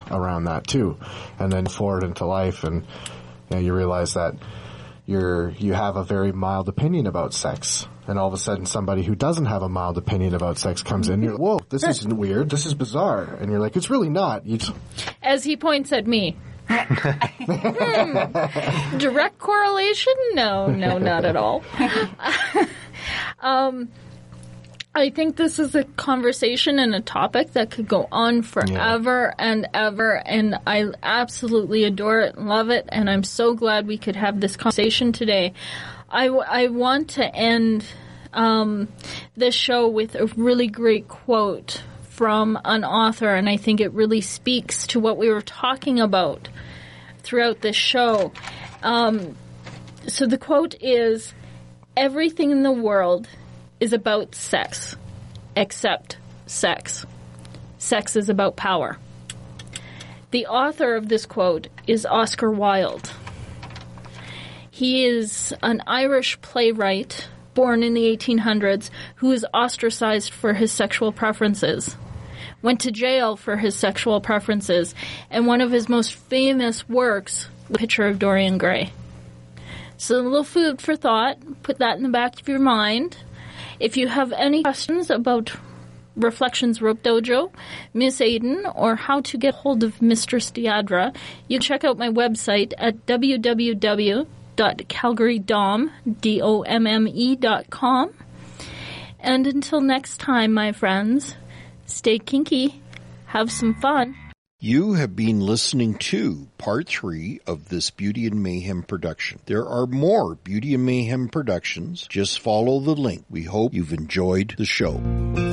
around that too. And then forward into life, and you realize that you have a very mild opinion about sex. And all of a sudden somebody who doesn't have a mild opinion about sex comes in and you're like, whoa, this isn't weird, this is bizarre. And you're like, it's really not. As he points at me. Direct correlation? No, not at all. I think this is a conversation and a topic that could go on forever and ever, and I absolutely adore it and love it, and I'm so glad we could have this conversation today. I want to end this show with a really great quote from an author, and I think it really speaks to what we were talking about throughout this show. So the quote is, "Everything in the world is about sex, except sex. Sex is about power." The author of this quote is Oscar Wilde. He is an Irish playwright born in the 1800s who was ostracized for his sexual preferences, went to jail for his sexual preferences, and one of his most famous works, The Picture of Dorian Gray. So a little food for thought. Put that in the back of your mind. If you have any questions about Reflections Rope Dojo, Miss Aiden, or how to get hold of Mistress Deidre, you can check out my website at www.calgarydomme.com. And until next time, my friends, stay kinky, have some fun. You have been listening to Part 3 of this Beauty and Mayhem production. There are more Beauty and Mayhem productions. Just follow the link. We hope you've enjoyed the show.